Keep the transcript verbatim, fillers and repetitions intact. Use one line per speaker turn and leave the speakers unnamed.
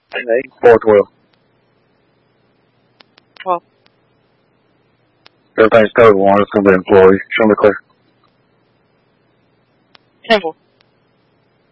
eight, four twelve.
twelve.
Everything's code one. It's going to be employee. Show me clear.
ten four.